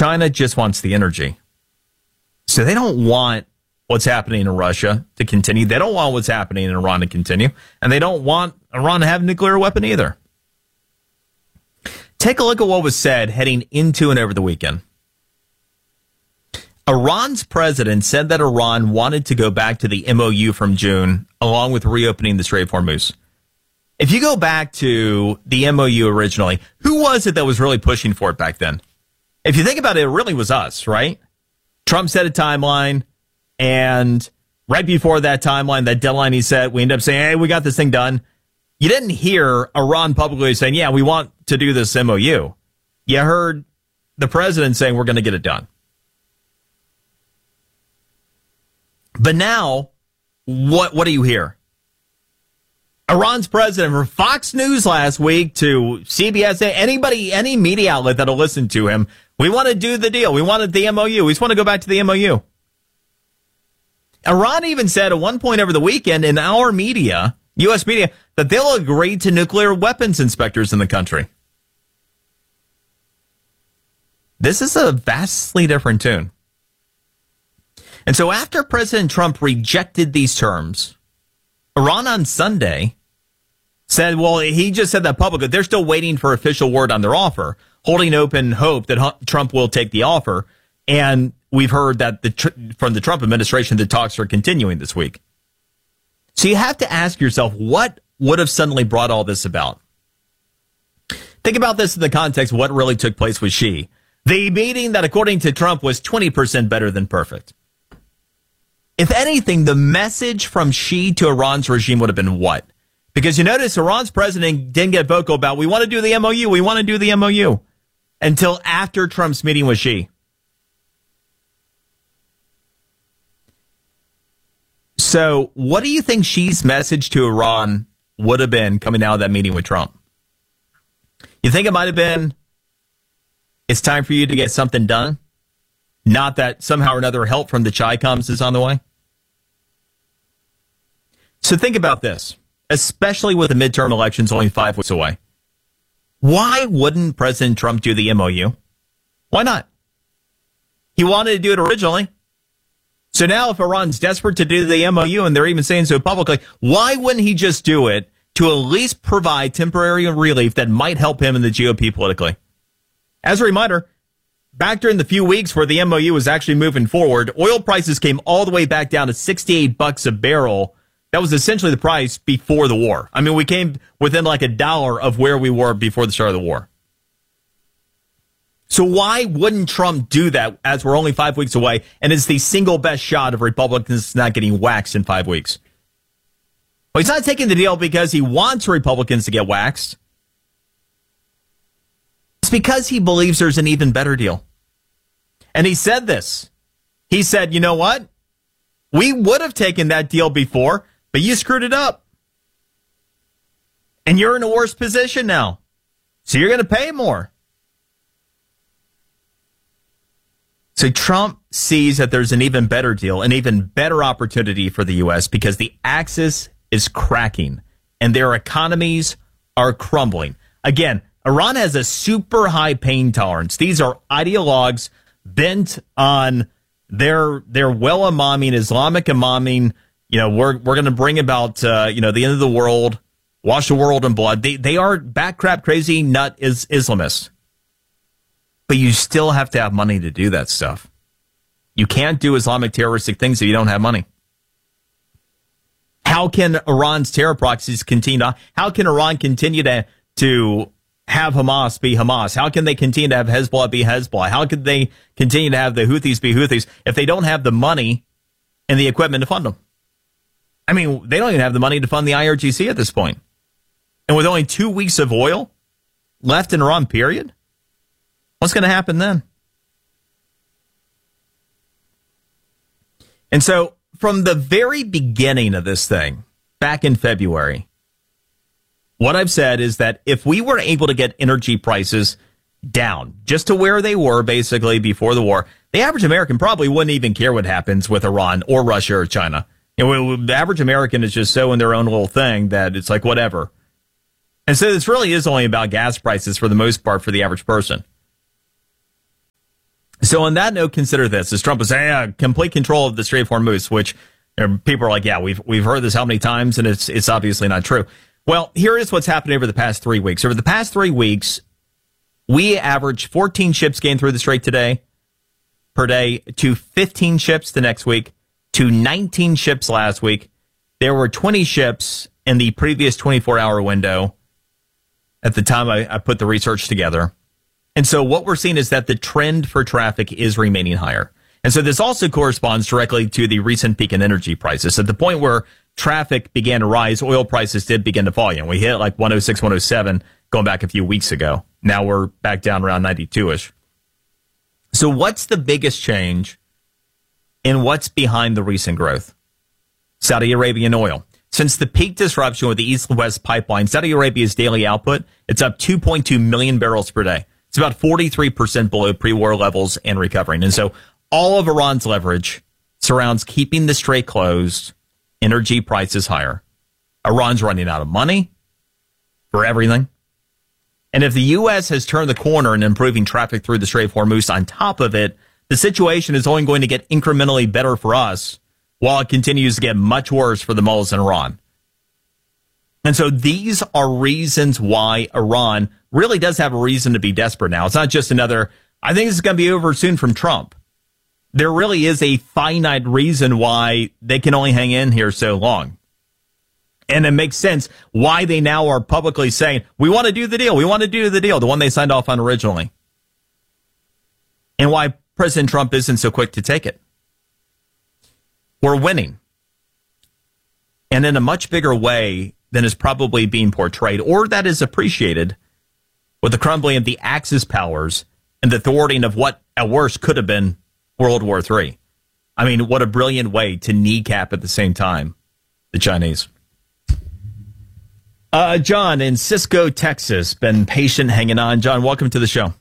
China just wants the energy. So they don't want what's happening in Russia to continue. They don't want what's happening in Iran to continue. And they don't want Iran to have a nuclear weapon either. Take a look at what was said heading into and over the weekend. Iran's president said that Iran wanted to go back to the MOU from June, along with reopening the Strait of Hormuz. If you go back to the MOU originally, who was it that was really pushing for it back then? If you think about it, it really was us, right? Trump set a timeline, and right before that timeline, that deadline he set, we ended up saying, hey, we got this thing done. You didn't hear Iran publicly saying, yeah, we want to do this MOU. You heard the president saying we're going to get it done. But now, what do you hear? Iran's president, from Fox News last week to CBS, anybody, any media outlet that'll listen to him, we want to do the deal. We wanted the MOU. We just want to go back to the MOU. Iran even said at one point over the weekend in our media, U.S. media, that they'll agree to nuclear weapons inspectors in the country. This is a vastly different tune. And so after President Trump rejected these terms, Iran on Sunday said, well, he just said that publicly. They're still waiting for official word on their offer, holding open hope that Trump will take the offer. And we've heard that from the Trump administration, the talks are continuing this week. So you have to ask yourself, what would have suddenly brought all this about? Think about this in the context of what really took place with Xi. The meeting that, according to Trump, was 20% better than perfect. If anything, the message from Xi to Iran's regime would have been what? Because you notice Iran's president didn't get vocal about, we want to do the MOU, we want to do the MOU, until after Trump's meeting with Xi. So what do you think Xi's message to Iran would have been coming out of that meeting with Trump? You think it might have been, it's time for you to get something done? Not that somehow or another help from the Chi-Coms is on the way? So think about this, especially with the midterm elections only 5 weeks away. Why wouldn't President Trump do the MOU? Why not? He wanted to do it originally. So now if Iran's desperate to do the MOU, and they're even saying so publicly, why wouldn't he just do it to at least provide temporary relief that might help him and the GOP politically? As a reminder, back during the few weeks where the MOU was actually moving forward, oil prices came all the way back down to $68 a barrel. That was essentially the price before the war. I mean, we came within like $1 of where we were before the start of the war. So why wouldn't Trump do that as we're only 5 weeks away and it's the single best shot of Republicans not getting waxed in 5 weeks? Well, he's not taking the deal because he wants Republicans to get waxed. It's because he believes there's an even better deal. And he said this. He said, you know what? We would have taken that deal before, but you screwed it up. And you're in a worse position now. So you're going to pay more. So Trump sees that there's an even better deal, an even better opportunity for the U.S. because the axis is cracking and their economies are crumbling. Again, Iran has a super high pain tolerance. These are ideologues bent on their well-embalming, Islamic embalming. You know, we're going to bring about, the end of the world, wash the world in blood. They are back crap crazy nut Islamists. But you still have to have money to do that stuff. You can't do Islamic terroristic things if you don't have money. How can Iran's terror proxies continue? How can Iran continue to have Hamas be Hamas? How can they continue to have Hezbollah be Hezbollah? How could they continue to have the Houthis be Houthis if they don't have the money and the equipment to fund them? I mean, they don't even have the money to fund the IRGC at this point. And with only 2 weeks of oil left in Iran, period, what's going to happen then? And so from the very beginning of this thing, back in February, what I've said is that if we were able to get energy prices down just to where they were basically before the war, the average American probably wouldn't even care what happens with Iran or Russia or China. You know, the average American is just so in their own little thing that it's like whatever. And so this really is only about gas prices for the most part for the average person. So on that note, consider this. As Trump was saying, complete control of the Strait of Hormuz, which people are like, yeah, we've heard this how many times, and it's obviously not true. Well, here is what's happened over the past 3 weeks. Over the past 3 weeks, we averaged 14 ships getting through the Strait per day, to 15 ships the next week, to 19 ships last week. There were 20 ships in the previous 24-hour window at the time I put the research together. And so what we're seeing is that the trend for traffic is remaining higher. And so this also corresponds directly to the recent peak in energy prices. At the point where traffic began to rise, oil prices did begin to fall. We hit like 106, 107 going back a few weeks ago. Now we're back down around 92-ish. So what's the biggest change and what's behind the recent growth? Saudi Arabian oil. Since the peak disruption with the East and West pipeline, Saudi Arabia's daily output, it's up 2.2 million barrels per day. It's about 43% below pre-war levels and recovering. And so all of Iran's leverage surrounds keeping the Strait closed, energy prices higher. Iran's running out of money for everything. And if the U.S. has turned the corner in improving traffic through the Strait of Hormuz on top of it, the situation is only going to get incrementally better for us while it continues to get much worse for the mullahs in Iran. And so these are reasons why Iran really does have a reason to be desperate now. It's not just another, I think this is going to be over soon from Trump. There really is a finite reason why they can only hang in here so long. And it makes sense why they now are publicly saying, we want to do the deal. We want to do the deal, the one they signed off on originally. And why President Trump isn't so quick to take it. We're winning. And in a much bigger way than is probably being portrayed, or that is appreciated, with the crumbling of the Axis powers and the thwarting of what, at worst, could have been World War III. I mean, what a brilliant way to kneecap at the same time the Chinese. John in Cisco, Texas, been patient hanging on. John, welcome to the show.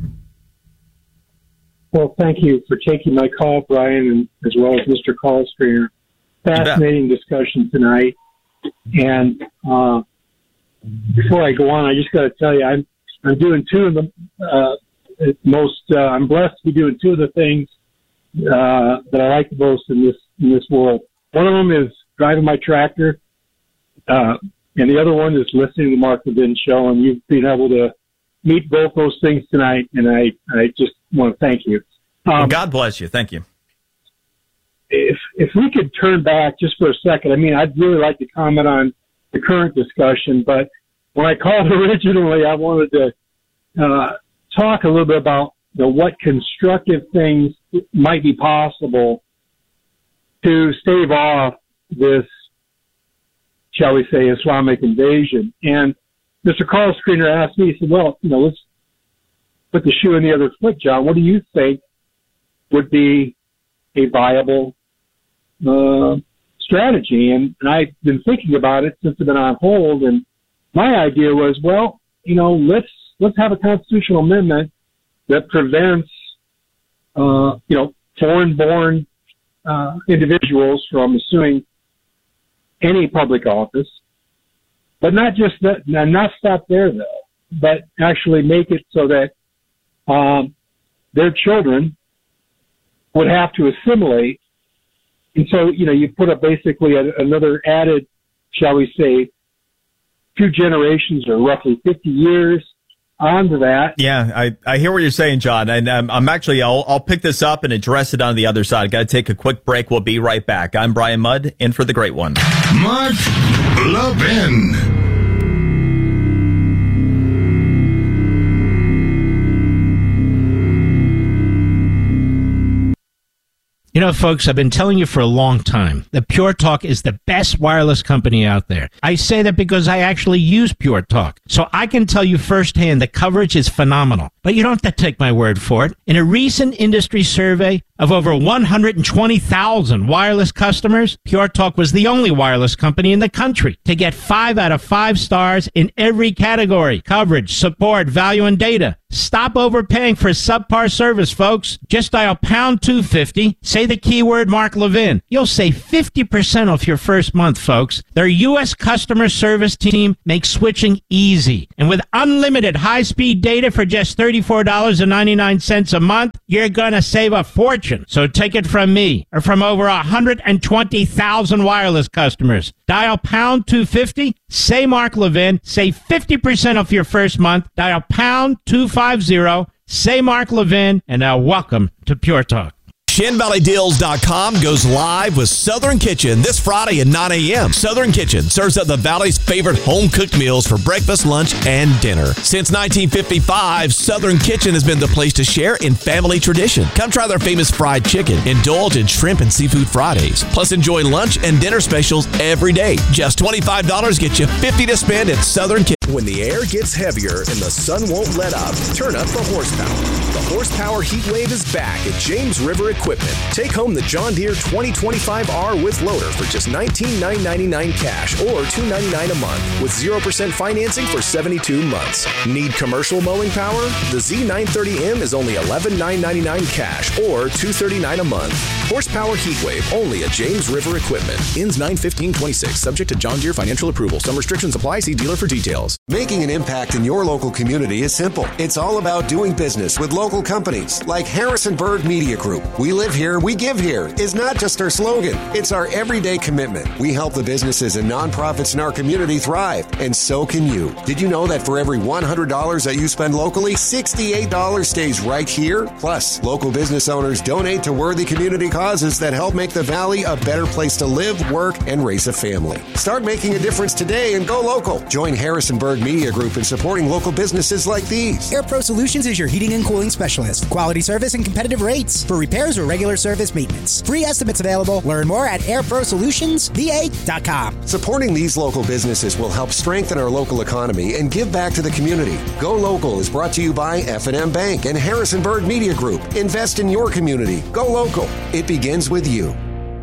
Well, thank you for taking my call, Brian, and as well as Mr. Call Screener. Fascinating discussion tonight. And before I go on, I just got to tell you, I'm doing two of the I'm blessed to be doing two of the things that I like the most in this world. One of them is driving my tractor, and the other one is listening to the Mark Levin show. And you've been able to meet both those things tonight, and I just want to thank you. God bless you. Thank you. If we could turn back just for a second, I mean, I'd really like to comment on the current discussion, but when I called originally, I wanted to talk a little bit about what constructive things might be possible to stave off this, shall we say, Islamic invasion. And Mr. Carl Screener asked me, he said, well, let's put the shoe in the other foot, John. What do you think would be a viable strategy? And I've been thinking about it since I've been on hold. And my idea was, well, let's have a constitutional amendment that prevents, foreign-born individuals from assuming any public office, but not just that, not stop there though, but actually make it so that their children would have to assimilate. And so, you put up basically another added, shall we say, 2 generations or roughly 50 years onto that. Yeah, I hear what you're saying, John. And I'm actually, I'll pick this up and address it on the other side. Got to take a quick break. We'll be right back. I'm Brian Mudd, in for the great one. Mark Levin. You know, folks, I've been telling you for a long time that Pure Talk is the best wireless company out there. I say that because I actually use Pure Talk. So I can tell you firsthand the coverage is phenomenal. But you don't have to take my word for it. In a recent industry survey of over 120,000 wireless customers, Pure Talk was the only wireless company in the country to get 5 out of 5 stars in every category: coverage, support, value, and data. Stop overpaying for subpar service, folks. Just dial pound 250, say the keyword Mark Levin. You'll save 50% off your first month, folks. Their U.S. customer service team makes switching easy. And with unlimited high-speed data for just $34.99 a month, you're going to save a fortune. So take it from me or from over 120,000 wireless customers. Dial pound 250, say Mark Levin, save 50% off your first month. Dial pound 250, say Mark Levin, and now welcome to Pure Talk. ShinValleyDeals.com goes live with Southern Kitchen this Friday at 9 a.m. Southern Kitchen serves up the Valley's favorite home-cooked meals for breakfast, lunch, and dinner. Since 1955, Southern Kitchen has been the place to share in family tradition. Come try their famous fried chicken, indulge in shrimp and seafood Fridays, plus enjoy lunch and dinner specials every day. Just $25 gets you $50 to spend at Southern Kitchen. When the air gets heavier and the sun won't let up, turn up the horsepower. The Horsepower Heat Wave is back at James River Equipment. Take home the John Deere 2025R with loader for just $19,999 cash or $299 a month with 0% financing for 72 months. Need commercial mowing power? The Z930M is only $11,999 cash or $239 a month. Horsepower Heat Wave only at James River Equipment. Ends 9/15/26. Subject to John Deere financial approval. Some restrictions apply. See dealer for details. Making an impact in your local community is simple. It's all about doing business with local companies like Harrisonburg Media Group. We live here, we give here is not just our slogan. It's our everyday commitment. We help the businesses and nonprofits in our community thrive, and so can you. Did you know that for every $100 that you spend locally, $68 stays right here? Plus, local business owners donate to worthy community causes that help make the Valley a better place to live, work, and raise a family. Start making a difference today and go local. Join Harrisonburg Media Group in supporting local businesses like these. AirPro Solutions is your heating and cooling specialist. Quality service and competitive rates for repairs or regular service maintenance. Free estimates available. Learn more at airprosolutionsva.com. Supporting these local businesses will help strengthen our local economy and give back to the community. Go Local is brought to you by F&M Bank and Harrisonburg Media Group. Invest in your community. Go local. It begins with you.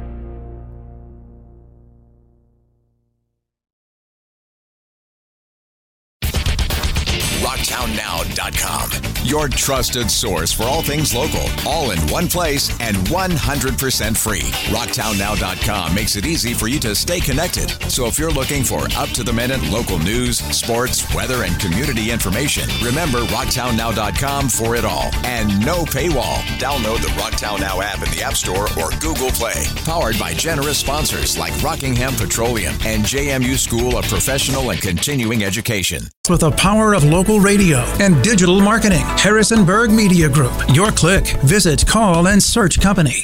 RocktownNow.com. Your trusted source for all things local, all in one place and 100% free. RocktownNow.com makes it easy for you to stay connected. So if you're looking for up-to-the-minute local news, sports, weather, and community information, remember RocktownNow.com for it all. And no paywall. Download the Rocktown Now app in the App Store or Google Play. Powered by generous sponsors like Rockingham Petroleum and JMU School of Professional and Continuing Education. With the power of local radio and digital marketing, Harrisonburg Media Group. Your click. Visit, call, and search company.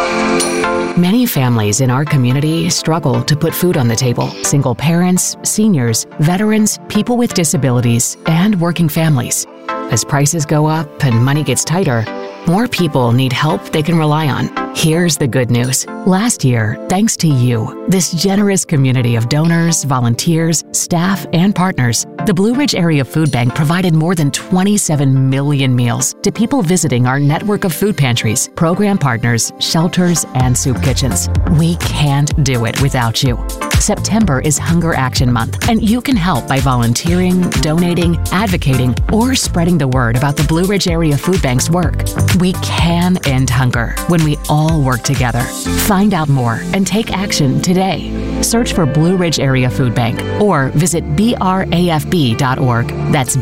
Many families in our community struggle to put food on the table. Single parents, seniors, veterans, people with disabilities, and working families. As prices go up and money gets tighter, more people need help they can rely on. Here's the good news. Last year, thanks to you, this generous community of donors, volunteers, staff, and partners, the Blue Ridge Area Food Bank provided more than 27 million meals to people visiting our network of food pantries, program partners, shelters, and soup kitchens. We can't do it without you. September is Hunger Action Month, and you can help by volunteering, donating, advocating, or spreading the word about the Blue Ridge Area Food Bank's work. We can end hunger when we all work together. Find out more and take action today. Search for Blue Ridge Area Food Bank or visit brafb.org. That's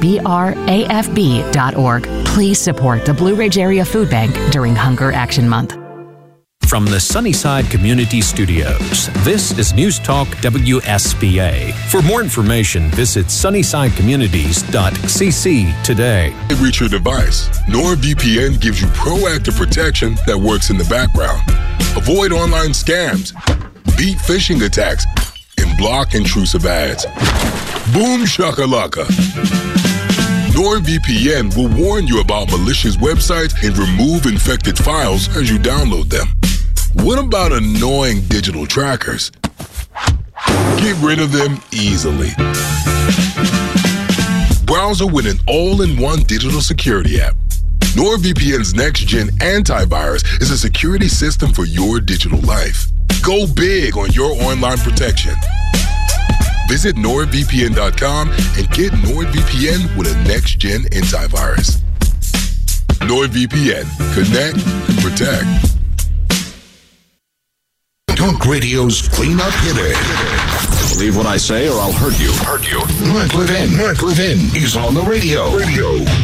brafb.org. Please support the Blue Ridge Area Food Bank during Hunger Action Month. From the Sunnyside Community Studios, this is News Talk WSBA. For more information, visit sunnysidecommunities.cc today. Reach your device. NordVPN gives you proactive protection that works in the background. Avoid online scams, beat phishing attacks, and block intrusive ads. Boom shakalaka. NordVPN will warn you about malicious websites and remove infected files as you download them. What about annoying digital trackers? Get rid of them easily. Browser with an all-in-one digital security app. NordVPN's next-gen antivirus is a security system for your digital life. Go big on your online protection. Visit NordVPN.com and get NordVPN with a next-gen antivirus. NordVPN. Connect and protect. Talk Radio's cleanup hitter. Believe what I say or I'll hurt you. Mark Levin is on the radio.